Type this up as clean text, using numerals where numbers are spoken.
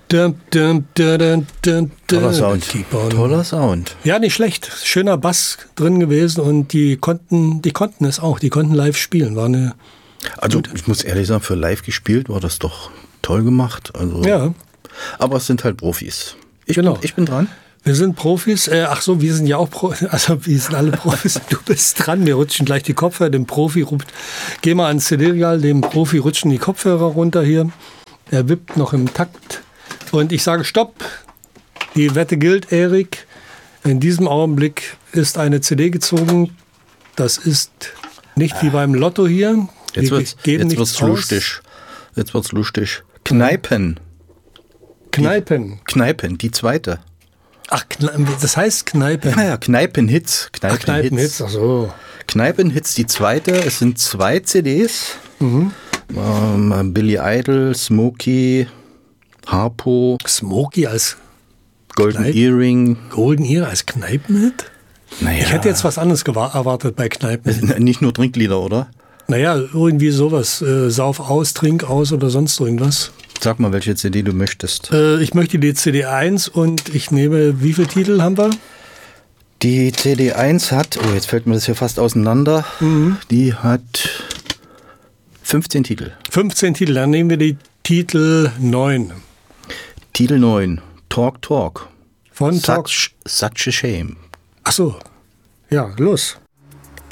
Toller Sound. Toller Sound. Ja, nicht schlecht. Schöner Bass drin gewesen und die konnten es auch. Die konnten live spielen. Also ich muss ehrlich sagen, für live gespielt war das doch toll gemacht. Also, ja. Aber es sind halt Profis. Ich bin dran. Wir sind Profis. Wir sind ja auch Profis. Also wir sind alle Profis. Du bist dran. Wir rutschen gleich die Kopfhörer. Dem Profi geh mal ans CD-Regal. Dem Profi rutschen die Kopfhörer runter hier. Er wippt noch im Takt. Und ich sage Stopp. Die Wette gilt, Erik. In diesem Augenblick ist eine CD gezogen. Das ist nicht wie beim Lotto hier. Jetzt wird's lustig. Jetzt wird's lustig. Kneipen, die zweite. Ach, das heißt Kneipen. Ja, Kneipenhits. Kneipenhits, ach so. Kneipenhits, die zweite. Es sind 2 CDs. Billy Idol, Smokey, Harpo. Smokey als Golden Earring. Golden Earring als Kneipenhit? Naja. Ich hätte jetzt was anderes erwartet bei Kneipen. Nicht nur Trinklieder, oder? Naja, irgendwie sowas. Sauf aus, Trink aus oder sonst irgendwas. Sag mal, welche CD du möchtest. Ich möchte die CD 1 und ich nehme, wie viele Titel haben wir? Die CD 1 hat, jetzt fällt mir das hier fast auseinander, die hat 15 Titel. 15 Titel, dann nehmen wir die Titel 9. Titel 9, Talk. Von Talk. Such a Shame. Ach so, ja, los.